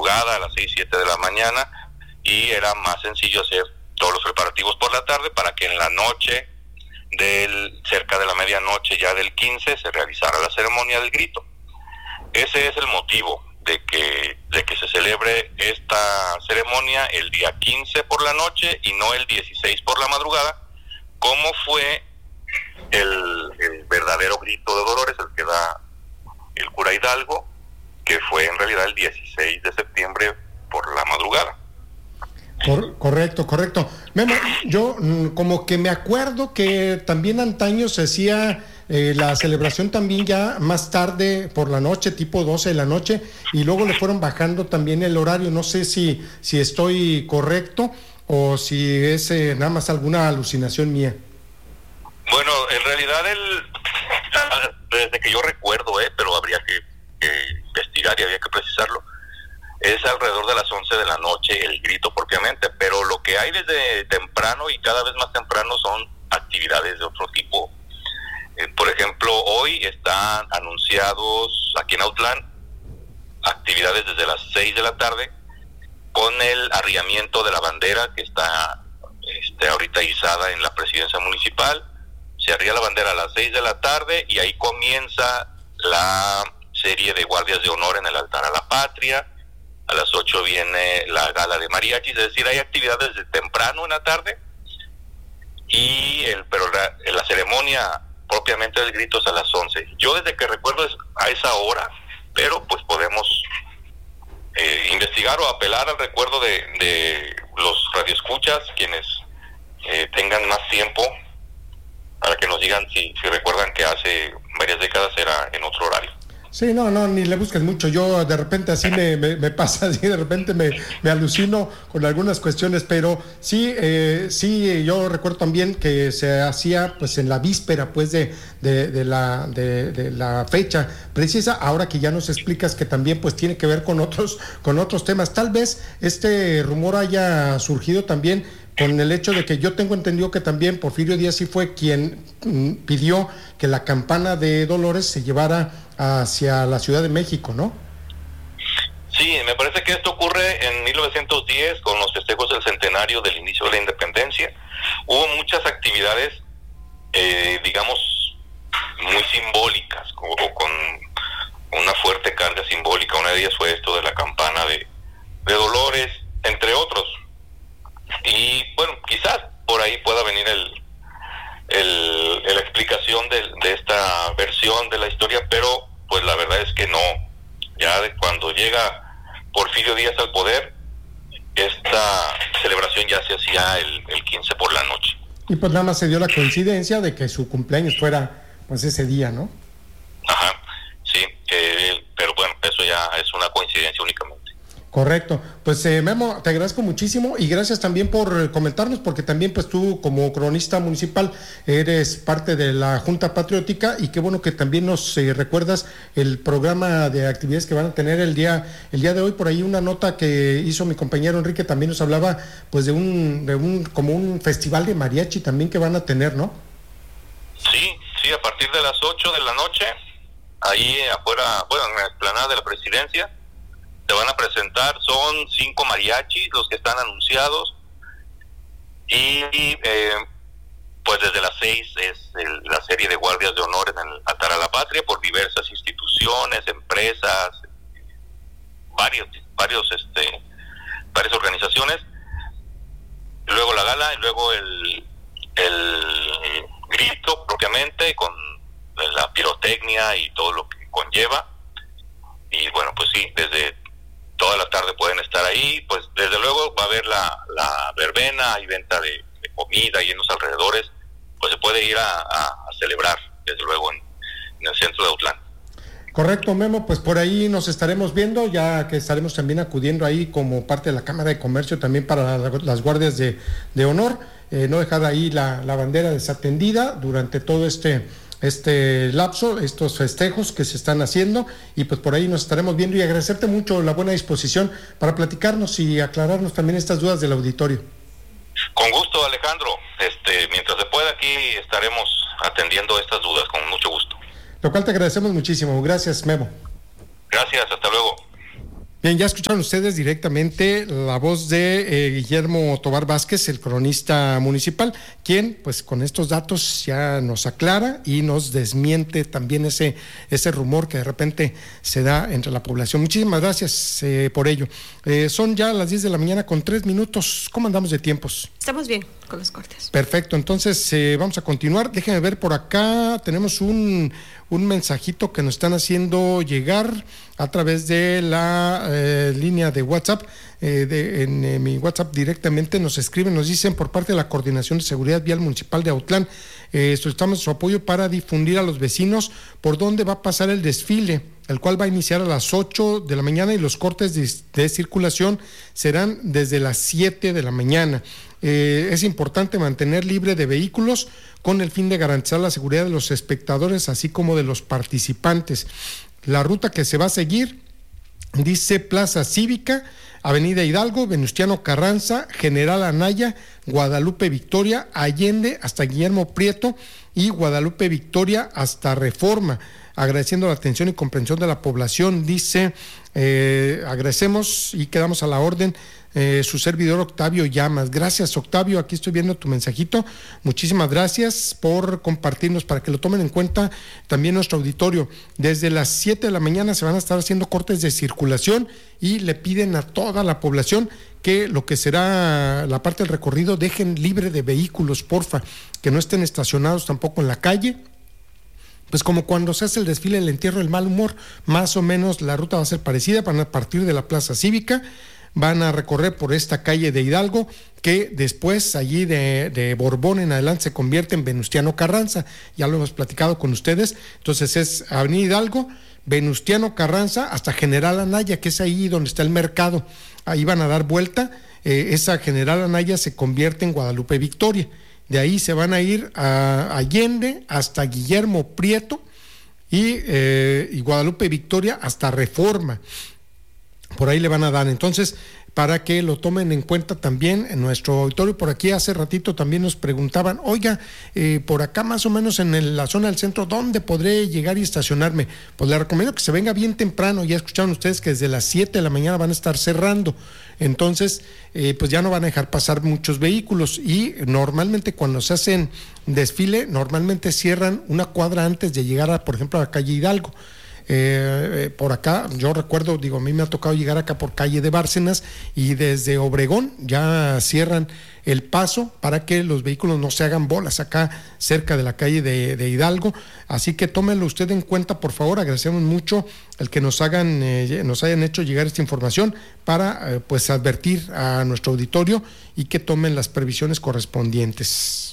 madrugada, a las 6, 7 de la mañana, y era más sencillo hacer todos los preparativos por la tarde para que en la noche, cerca de la medianoche ya del 15, se realizara la ceremonia del grito. Ese es el motivo de que se celebre esta ceremonia el día 15 por la noche y no el 16 por la madrugada, como fue el verdadero grito de dolores, el que da el cura Hidalgo, que fue en realidad el 16 de septiembre por la madrugada. Correcto. Memo, yo como que me acuerdo que también antaño se hacía la celebración también ya más tarde por la noche, tipo 12 de la noche, y luego le fueron bajando también el horario. No sé si estoy correcto o si es nada más alguna alucinación mía. Bueno, en realidad desde que yo recuerdo, pero habría que investigar y había que precisarlo, es alrededor de las 11 de la noche el grito propiamente, pero lo que hay desde temprano y cada vez más temprano son actividades de otro tipo. Por ejemplo, hoy están anunciados aquí en Autlán actividades desde las 6 de la tarde con el arriamiento de la bandera que está ahorita izada en la presidencia municipal. Se arría la bandera a las 6 de la tarde y ahí comienza la serie de guardias de honor en el altar a la patria. A las 8 viene la gala de mariachis, es decir, hay actividades de temprano en la tarde pero la ceremonia propiamente del grito es a las 11. Yo desde que recuerdo es a esa hora, pero pues podemos investigar o apelar al recuerdo de los radioescuchas, quienes tengan más tiempo, para que nos digan si recuerdan que hace varias décadas era en otro horario. Sí, no, ni le busques mucho. Yo de repente así me pasa, así de repente me alucino con algunas cuestiones, pero sí, yo recuerdo también que se hacía pues en la víspera pues de la fecha precisa. Ahora que ya nos explicas que también pues tiene que ver con otros temas. Tal vez este rumor haya surgido también con el hecho de que yo tengo entendido que también Porfirio Díaz sí fue quien pidió que la campana de Dolores se llevara hacia la Ciudad de México, ¿no? Sí, me parece que esto ocurre en 1910 con los festejos del centenario del inicio de la independencia. Hubo muchas actividades, digamos, muy simbólicas o con una fuerte carga simbólica. Una de ellas fue esto de la campana de Dolores, entre otros. Y bueno, quizás por ahí pueda venir la explicación de esta versión de la historia, pero pues la verdad es que no. Ya de cuando llega Porfirio Díaz al poder, esta celebración ya se hacía el 15 por la noche. Y pues nada más se dio la coincidencia de que su cumpleaños fuera pues ese día, ¿no? Ajá, sí, pero bueno, eso ya es una coincidencia únicamente. Correcto, pues Memo, te agradezco muchísimo y gracias también por comentarnos, porque también pues tú como cronista municipal eres parte de la Junta Patriótica y qué bueno que también nos recuerdas el programa de actividades que van a tener el día de hoy. Por ahí una nota que hizo mi compañero Enrique también nos hablaba pues de un festival de mariachi también que van a tener, ¿no? Sí, a partir de las 8 de la noche, ahí afuera, bueno, en la explanada de la presidencia, se van a presentar, son 5 mariachis los que están anunciados y pues desde las 6 es la serie de guardias de honor en el altar a la patria por diversas instituciones, empresas, varias organizaciones, luego la gala y luego el grito propiamente con la pirotecnia y todo lo que conlleva. Y bueno, pues sí, desde toda la tarde pueden estar ahí, pues desde luego va a haber la verbena, hay venta de comida y en los alrededores, pues se puede ir a celebrar, desde luego, en el centro de Autlán. Correcto, Memo, pues por ahí nos estaremos viendo, ya que estaremos también acudiendo ahí como parte de la Cámara de Comercio también para las guardias de honor, no dejar ahí la bandera desatendida durante todo este lapso, estos festejos que se están haciendo, y pues por ahí nos estaremos viendo y agradecerte mucho la buena disposición para platicarnos y aclararnos también estas dudas del auditorio. Con gusto, Alejandro, mientras se pueda aquí estaremos atendiendo estas dudas con mucho gusto. Lo cual te agradecemos muchísimo. Gracias, Memo. Gracias, hasta luego. Bien, ya escucharon ustedes directamente la voz de Guillermo Tobar Vázquez, el cronista municipal, quien pues con estos datos ya nos aclara y nos desmiente también ese rumor que de repente se da entre la población. Muchísimas gracias por ello. Son ya las 10 de la mañana con 3 minutos. ¿Cómo andamos de tiempos? Estamos bien con los cortes. Perfecto, entonces vamos a continuar. Déjenme ver por acá, tenemos un mensajito que nos están haciendo llegar a través de la línea de WhatsApp. En mi WhatsApp directamente nos escriben, nos dicen: por parte de la Coordinación de Seguridad Vial Municipal de Autlán, solicitamos su apoyo para difundir a los vecinos por dónde va a pasar el desfile, el cual va a iniciar a las 8 de la mañana y los cortes de circulación serán desde las 7 de la mañana. Es importante mantener libre de vehículos con el fin de garantizar la seguridad de los espectadores así como de los participantes. La ruta que se va a seguir dice Plaza Cívica, Avenida Hidalgo, Venustiano Carranza, General Anaya, Guadalupe Victoria, Allende hasta Guillermo Prieto y Guadalupe Victoria hasta Reforma. Agradeciendo la atención y comprensión de la población, dice, agradecemos y quedamos a la orden. Su servidor Octavio Llamas. Gracias, Octavio, aquí estoy viendo tu mensajito. Muchísimas gracias por compartirnos, para que lo tomen en cuenta también nuestro auditorio. Desde las 7 de la mañana se van a estar haciendo cortes de circulación y le piden a toda la población que lo que será la parte del recorrido dejen libre de vehículos, porfa, que no estén estacionados tampoco en la calle. Pues como cuando se hace el desfile del entierro del mal humor, más o menos la ruta va a ser parecida. Van a partir de la Plaza Cívica, van a recorrer por esta calle de Hidalgo, que después allí de Borbón en adelante se convierte en Venustiano Carranza. Ya lo hemos platicado con ustedes. Entonces es Avenida Hidalgo, Venustiano Carranza hasta General Anaya, que es ahí donde está el mercado. Ahí van a dar vuelta. Esa General Anaya se convierte en Guadalupe Victoria. De ahí se van a ir a Allende hasta Guillermo Prieto y Guadalupe Victoria hasta Reforma. Por ahí le van a dar. Entonces, para que lo tomen en cuenta también en nuestro auditorio. Por aquí hace ratito también nos preguntaban: oiga, por acá más o menos en la zona del centro, ¿dónde podré llegar y estacionarme? Pues le recomiendo que se venga bien temprano. Ya escucharon ustedes que desde las 7 de la mañana van a estar cerrando. Entonces, pues ya no van a dejar pasar muchos vehículos, y normalmente cuando se hacen desfile, normalmente cierran una cuadra antes de llegar por ejemplo, a la calle Hidalgo. Por acá, yo recuerdo, a mí me ha tocado llegar acá por calle de Bárcenas, y desde Obregón ya cierran el paso para que los vehículos no se hagan bolas acá cerca de la calle de Hidalgo. Así que tómenlo usted en cuenta, por favor. Agradecemos mucho el que nos hayan hecho llegar esta información para pues advertir a nuestro auditorio y que tomen las previsiones correspondientes.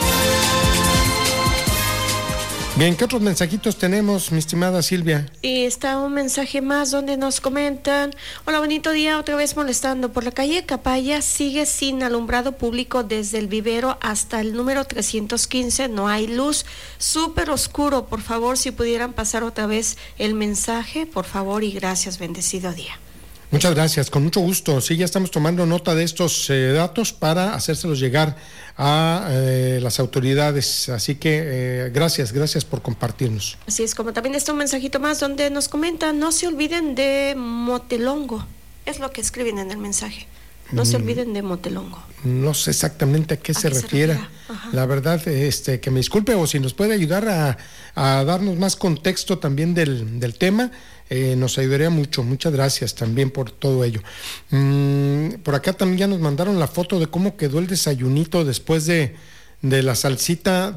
Bien, ¿qué otros mensajitos tenemos, mi estimada Silvia? Y está un mensaje más donde nos comentan: hola, bonito día, otra vez molestando. Por la calle Capaya sigue sin alumbrado público desde el vivero hasta el número 315, no hay luz, súper oscuro. Por favor, si pudieran pasar otra vez el mensaje, por favor, y gracias, bendecido día. Muchas gracias, con mucho gusto. Sí, ya estamos tomando nota de estos datos para hacérselos llegar a las autoridades. Así que gracias por compartirnos. Así es, como también está un mensajito más donde nos comentan: no se olviden de Motelongo. Es lo que escriben en el mensaje. No se olviden de Motelongo. No sé exactamente a qué se refiere. La verdad, que me disculpe, o si nos puede ayudar a darnos más contexto también del tema. Nos ayudaría mucho. Muchas gracias también por todo ello. Por acá también ya nos mandaron la foto de cómo quedó el desayunito después de la salsita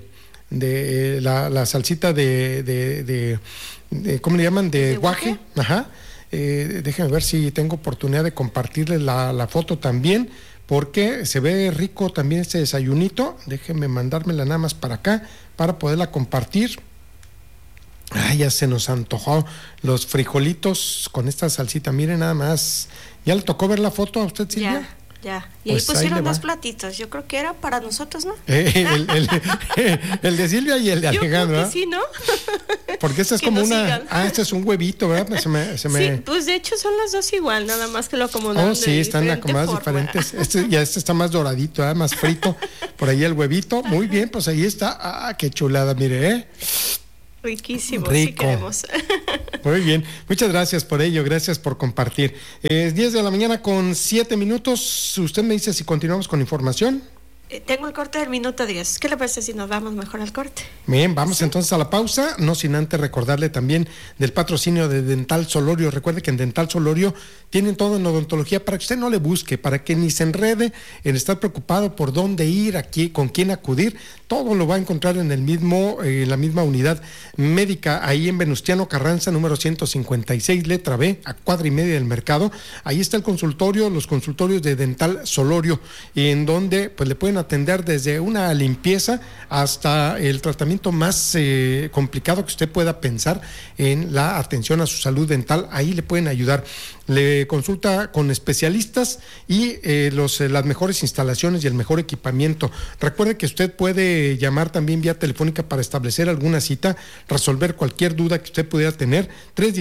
la salsita de ¿cómo le llaman? De guaje. Ajá. Déjenme ver si tengo oportunidad de compartirles la foto también, porque se ve rico también este desayunito. Déjenme mandármela nada más para acá para poderla compartir. Ay, ya se nos antojó los frijolitos con esta salsita. Miren nada más. ¿Ya le tocó ver la foto a usted, Silvia? Ya. Y pues ahí pusieron dos platitos. Yo creo que era para nosotros, ¿no? El de Silvia y el de Alejandro. Yo creo que sí, ¿no? Porque este es como este es un huevito, ¿verdad? Sí, pues de hecho son las dos igual, nada más que lo acomodaron. Oh, sí, están acomodadas diferentes. Este está más doradito, más frito. Por ahí el huevito. Muy bien, pues ahí está. Ah, qué chulada, mire, Riquísimo, Rico. Sí queremos. Muy bien, muchas gracias por ello, gracias por compartir. 10 de la mañana con 7 minutos. Usted me dice si continuamos con información. Tengo el corte del minuto 10. ¿Qué le parece si nos vamos mejor al corte? Bien, vamos entonces a la pausa, no sin antes recordarle también del patrocinio de Dental Solorio. Recuerde que en Dental Solorio tienen todo en odontología para que usted no le busque, para que ni se enrede en estar preocupado por dónde ir, aquí, con quién acudir. Todo lo va a encontrar en la misma unidad médica, ahí en Venustiano Carranza, número 156, letra B, a cuadra y media del mercado. Ahí está el consultorio, los consultorios de Dental Solorio, en donde pues le pueden atender desde una limpieza hasta el tratamiento más complicado que usted pueda pensar en la atención a su salud dental. Ahí le pueden ayudar. Le consulta con especialistas y las mejores instalaciones y el mejor equipamiento. Recuerde que usted puede llamar también vía telefónica para establecer alguna cita, resolver cualquier duda que usted pudiera tener,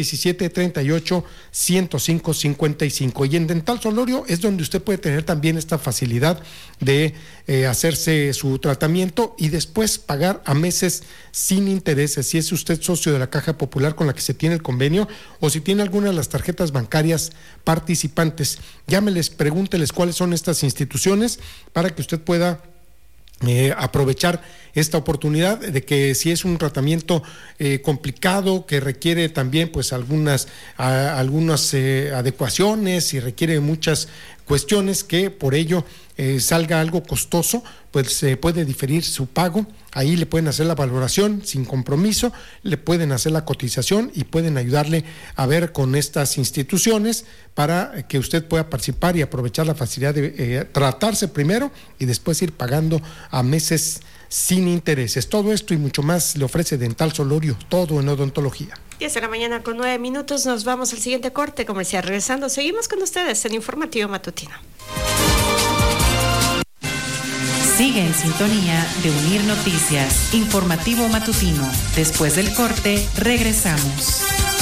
317-38-105-55. Y en Dental Solorio es donde usted puede tener también esta facilidad de hacerse su tratamiento y después pagar a meses sin intereses. Si es usted socio de la Caja Popular con la que se tiene el convenio, o si tiene alguna de las tarjetas bancarias participantes, llámeles, pregúnteles cuáles son estas instituciones para que usted pueda aprovechar esta oportunidad de que si es un tratamiento complicado que requiere también pues algunas adecuaciones y requiere muchas cuestiones que por ello salga algo costoso, pues se puede diferir su pago. Ahí le pueden hacer la valoración sin compromiso, le pueden hacer la cotización y pueden ayudarle a ver con estas instituciones para que usted pueda participar y aprovechar la facilidad de tratarse primero y después ir pagando a meses sin intereses. Todo esto y mucho más le ofrece Dental Solorio, todo en odontología. 10 de la mañana con 9 minutos, nos vamos al siguiente corte comercial. Regresando, seguimos con ustedes en Informativo Matutino. Sigue en sintonía de Unir Noticias, Informativo Matutino. Después del corte, regresamos.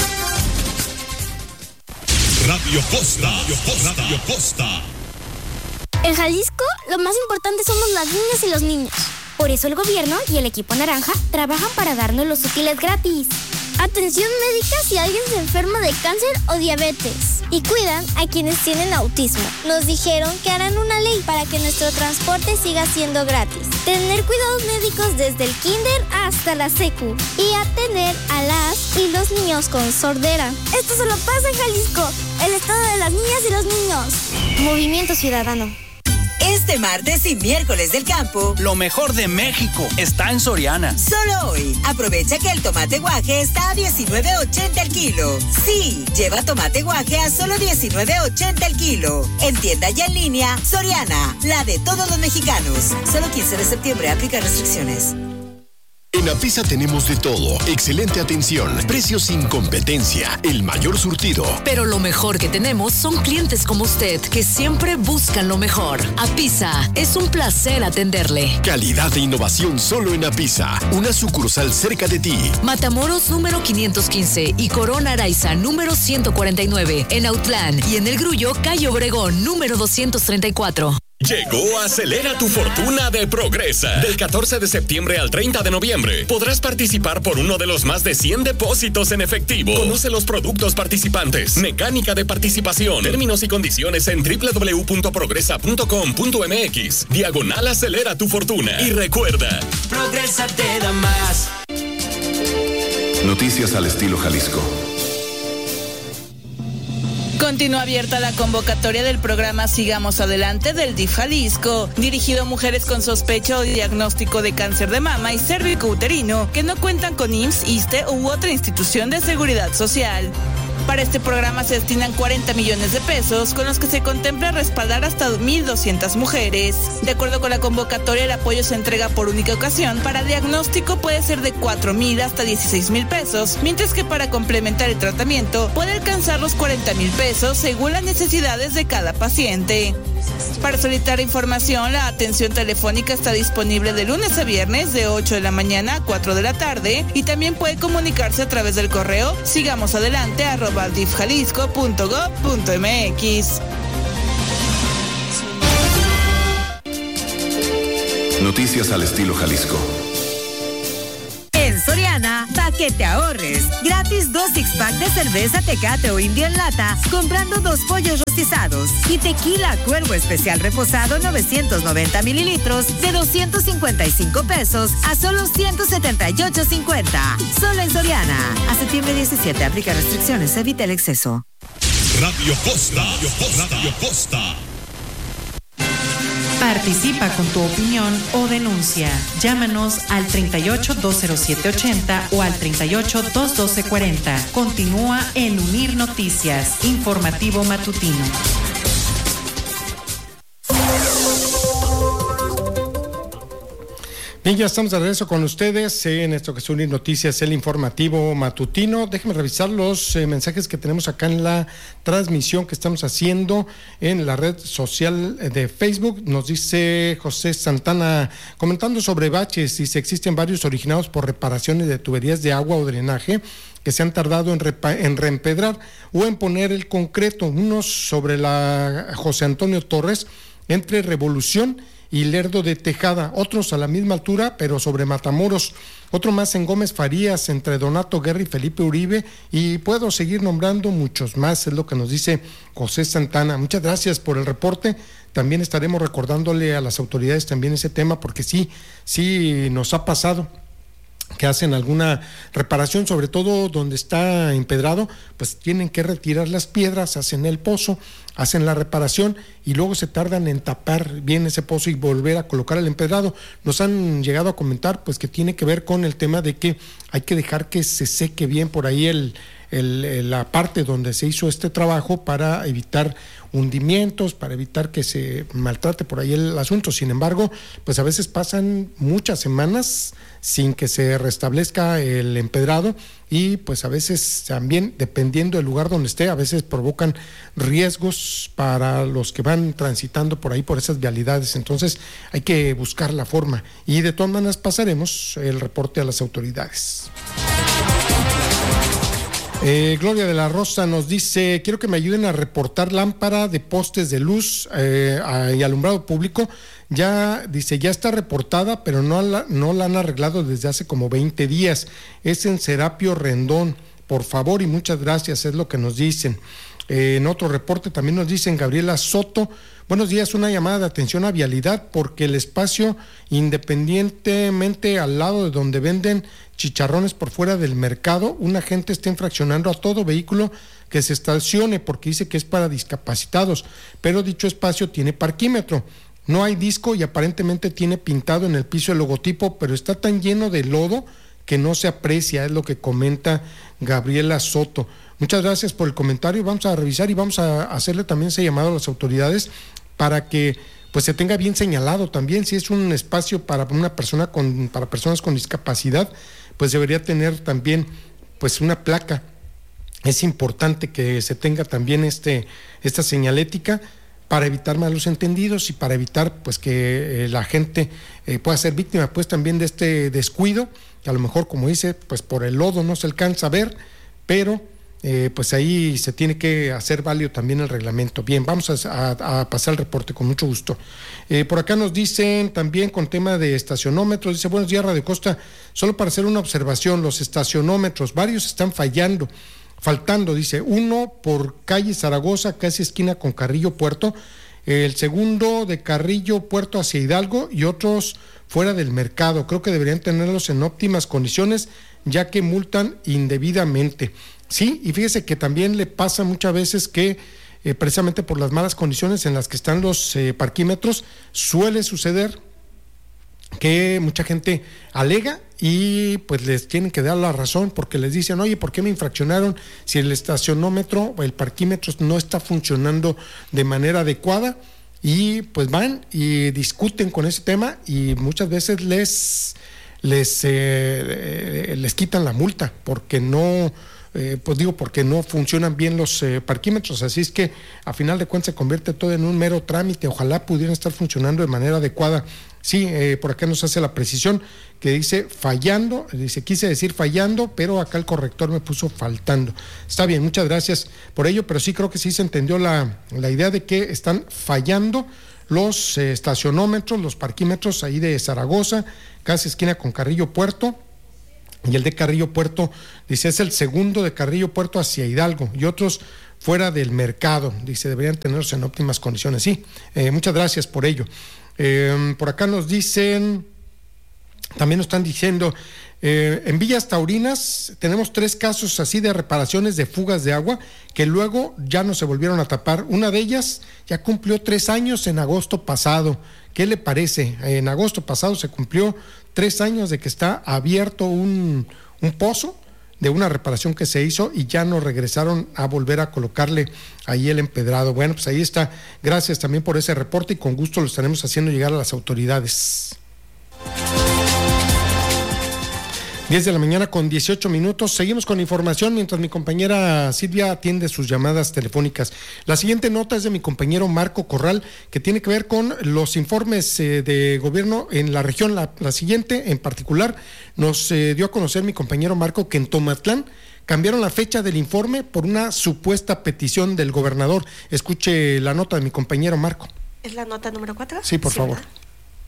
Radio Costa. Radio Costa. En Jalisco, lo más importante somos las niñas y los niños. Por eso el gobierno y el equipo naranja trabajan para darnos los útiles gratis. Atención médica si alguien se enferma de cáncer o diabetes. Y cuidan a quienes tienen autismo. Nos dijeron que harán una ley para que nuestro transporte siga siendo gratis. Tener cuidados médicos desde el kinder hasta la secu. Y atender a las y los niños con sordera. Esto solo pasa en Jalisco, el estado de las niñas y los niños. Movimiento Ciudadano. Este martes y miércoles del campo, lo mejor de México está en Soriana. Solo hoy, aprovecha que el tomate guaje está a $19.80 el kilo. Sí, lleva tomate guaje a solo $19.80 el kilo. En tienda y en línea, Soriana, la de todos los mexicanos. Solo 15 de septiembre, aplica restricciones. En Apisa tenemos de todo, excelente atención, precios sin competencia, el mayor surtido. Pero lo mejor que tenemos son clientes como usted, que siempre buscan lo mejor. Apisa, es un placer atenderle. Calidad e innovación solo en Apisa, una sucursal cerca de ti. Matamoros número 515 y Corona Araiza número 149, en Autlán y en El Grullo, Cayo Obregón número 234. Llegó Acelera tu Fortuna de Progresa. Del 14 de septiembre al 30 de noviembre podrás participar por uno de los más de 100 depósitos en efectivo. Conoce los productos participantes, mecánica de participación, términos y condiciones en www.progresa.com.mx. /Acelera tu Fortuna. Y recuerda, Progresa te da más. Noticias al estilo Jalisco. Continúa abierta la convocatoria del programa Sigamos Adelante del DIF Jalisco, dirigido a mujeres con sospecha o diagnóstico de cáncer de mama y cérvico-uterino que no cuentan con IMSS, ISSSTE u otra institución de seguridad social. Para este programa se destinan 40 millones de pesos, con los que se contempla respaldar hasta 1,200 mujeres. De acuerdo con la convocatoria, el apoyo se entrega por única ocasión. Para diagnóstico puede ser de 4,000 hasta 16,000 pesos, mientras que para complementar el tratamiento puede alcanzar los 40,000 pesos según las necesidades de cada paciente. Para solicitar información, la atención telefónica está disponible de lunes a viernes de 8 de la mañana a 4 de la tarde y también puede comunicarse a través del correo sigamosadelante@difjalisco.gov.mx. Noticias al estilo Jalisco. En Soriana, que te ahorres. Gratis 2 six-pack de cerveza Tecate o Indio en lata, comprando 2 pollos rostizados. Y tequila Cuervo Especial reposado 990 mililitros de 255 pesos a solo 178.50. Solo en Soriana. A septiembre 17, aplica restricciones, evita el exceso. Radio Costa. Participa con tu opinión o denuncia. Llámanos al 38-207-80 o al 38-212-40. Continúa en Unir Noticias, informativo matutino. Bien, ya estamos de regreso con ustedes en esto que es Unir Noticias, el informativo matutino. Déjenme revisar los mensajes que tenemos acá en la transmisión que estamos haciendo en la red social de Facebook. Nos dice José Santana, comentando sobre baches, dice, existen varios originados por reparaciones de tuberías de agua o drenaje que se han tardado en reempedrar o en poner el concreto. Unos sobre la José Antonio Torres, entre Revolución y Lerdo de Tejada, otros a la misma altura, pero sobre Matamoros, otro más en Gómez Farías, entre Donato Guerra y Felipe Uribe, y puedo seguir nombrando muchos más, es lo que nos dice José Santana. Muchas gracias por el reporte. También estaremos recordándole a las autoridades también ese tema, porque sí nos ha pasado que hacen alguna reparación, sobre todo donde está empedrado, pues tienen que retirar las piedras, hacen el pozo, hacen la reparación y luego se tardan en tapar bien ese pozo y volver a colocar el empedrado. Nos han llegado a comentar pues que tiene que ver con el tema de que hay que dejar que se seque bien por ahí la parte donde se hizo este trabajo para evitar hundimientos, para evitar que se maltrate por ahí el asunto. Sin embargo, pues a veces pasan muchas semanas sin que se restablezca el empedrado y pues a veces también, dependiendo del lugar donde esté, a veces provocan riesgos para los que van transitando por ahí, por esas vialidades. Entonces hay que buscar la forma y de todas maneras pasaremos el reporte a las autoridades. Gloria de la Rosa nos dice, quiero que me ayuden a reportar lámpara de postes de luz y alumbrado público. Ya está reportada, pero no la han arreglado desde hace como 20 días. Es en Serapio Rendón, por favor y muchas gracias, es lo que nos dicen. En otro reporte también nos dicen Gabriela Soto, buenos días, una llamada de atención a vialidad porque el espacio independientemente al lado de donde venden chicharrones por fuera del mercado, un agente está infraccionando a todo vehículo que se estacione porque dice que es para discapacitados, pero dicho espacio tiene parquímetro. No hay disco y aparentemente tiene pintado en el piso el logotipo, pero está tan lleno de lodo que no se aprecia, es lo que comenta Gabriela Soto. Muchas gracias por el comentario, vamos a revisar y vamos a hacerle también ese llamado a las autoridades para que pues se tenga bien señalado también, si es un espacio para para personas con discapacidad, pues debería tener también pues una placa. Es importante que se tenga también esta señalética para evitar malos entendidos y para evitar pues que la gente pueda ser víctima pues también de este descuido, que a lo mejor, como dice, pues por el lodo no se alcanza a ver, pero pues ahí se tiene que hacer válido también el reglamento. Bien, vamos a pasar el reporte con mucho gusto. Por acá nos dicen también con tema de estacionómetros, dice, buenos días Radio Costa, solo para hacer una observación, los estacionómetros, varios están faltando, dice, uno por calle Zaragoza, casi esquina con Carrillo Puerto, el segundo de Carrillo Puerto hacia Hidalgo y otros fuera del mercado. Creo que deberían tenerlos en óptimas condiciones, ya que multan indebidamente. Sí, y fíjese que también le pasa muchas veces que precisamente por las malas condiciones en las que están los parquímetros, suele suceder que mucha gente alega y pues les tienen que dar la razón porque les dicen, oye, ¿por qué me infraccionaron si el estacionómetro o el parquímetro no está funcionando de manera adecuada? Y pues van y discuten con ese tema y muchas veces les quitan la multa porque porque no funcionan bien los parquímetros, así es que a final de cuentas se convierte todo en un mero trámite, ojalá pudieran estar funcionando de manera adecuada. Sí, por acá nos hace la precisión que dice fallando, quise decir fallando, pero acá el corrector me puso faltando. Está bien, muchas gracias por ello, pero sí creo que sí se entendió la idea de que están fallando los estacionómetros, los parquímetros ahí de Zaragoza, casi esquina con Carrillo Puerto, Y el de Carrillo Puerto, dice, es el segundo de Carrillo Puerto hacia Hidalgo y otros fuera del mercado. Dice, deberían tenerlos en óptimas condiciones. Sí, muchas gracias por ello. Por acá nos dicen, también nos están diciendo, en Villas Taurinas tenemos 3 casos así de reparaciones de fugas de agua que luego ya no se volvieron a tapar. Una de ellas ya cumplió 3 años en agosto pasado. ¿Qué le parece? En agosto pasado se cumplió 3 años de que está abierto un pozo de una reparación que se hizo y ya no regresaron a volver a colocarle ahí el empedrado. Bueno, pues ahí está. Gracias también por ese reporte y con gusto lo estaremos haciendo llegar a las autoridades. 10 de la mañana con 18 minutos. Seguimos con información mientras mi compañera Silvia atiende sus llamadas telefónicas. La siguiente nota es de mi compañero Marco Corral, que tiene que ver con los informes de gobierno en la región. La siguiente en particular nos dio a conocer mi compañero Marco que en Tomatlán cambiaron la fecha del informe por una supuesta petición del gobernador. Escuche la nota de mi compañero Marco. ¿Es la nota número 4? Sí, por favor. ¿Verdad?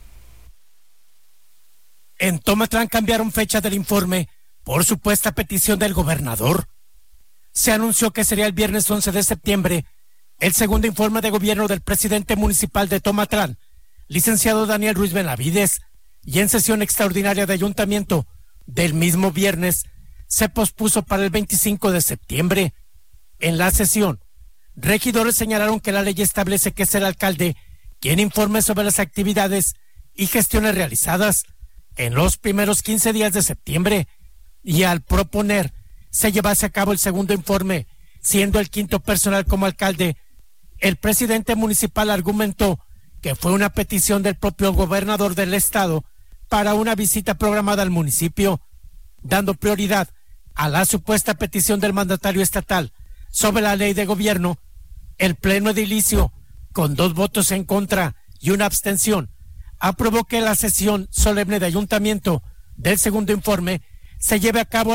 En Tomatlán cambiaron fecha del informe por supuesta petición del gobernador. Se anunció que sería el viernes 11 de septiembre el segundo informe de gobierno del presidente municipal de Tomatlán, licenciado Daniel Ruiz Benavides, y en sesión extraordinaria de ayuntamiento del mismo viernes se pospuso para el 25 de septiembre. En la sesión, regidores señalaron que la ley establece que es el alcalde quien informe sobre las actividades y gestiones realizadas en los primeros 15 días de septiembre, y al proponer se llevase a cabo el segundo informe, siendo el quinto personal como alcalde, el presidente municipal argumentó que fue una petición del propio gobernador del estado para una visita programada al municipio, dando prioridad a la supuesta petición del mandatario estatal sobre la ley de gobierno. El pleno edilicio, con 2 votos en contra y una abstención, aprobó que la sesión solemne de ayuntamiento del segundo informe se lleve a cabo